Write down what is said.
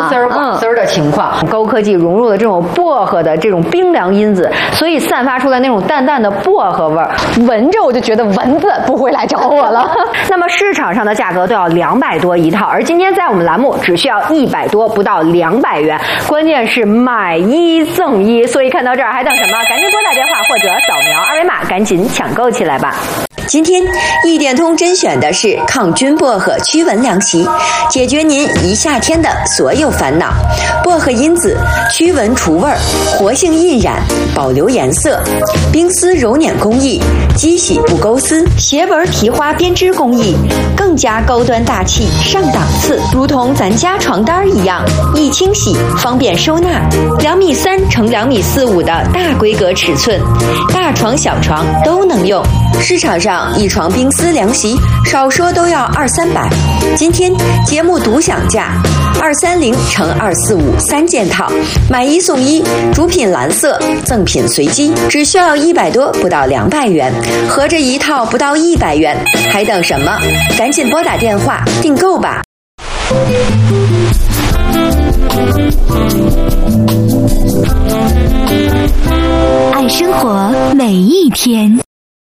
丝儿寡丝儿的情况。高科技融入了这种薄荷的这种冰凉因子，所以散发出来那种淡淡的薄荷味儿，闻着我就觉得蚊子不会来找我了。那么市场上的价格都要200多一套，而今天在我们栏目只需要100多，不到200元。关键是买1赠1，所以看到这儿还等什么？赶紧拨打电话或者扫描二维码，赶紧抢购起来吧。 今天一点通甄选的是抗菌薄荷驱蚊凉席，解决您一夏天的所有烦恼。薄荷因子驱蚊除味儿，活性印染，保留颜色，冰丝揉捻工艺，机洗不勾丝，斜纹提花编织工艺，更加高端大气上档次，如同咱家床单一样，易清洗，方便收纳，2.3米乘2.45米的大规格尺寸，大床小床都能用。市场上一床冰丝凉席少说都要200-300，今天节目独享价230乘2453件套，买1送1，主品蓝色，赠品随机，只需要100多，不到200元，合着一套不到100元，还等什么？赶紧拨打电话订购吧。 爱生活每一天。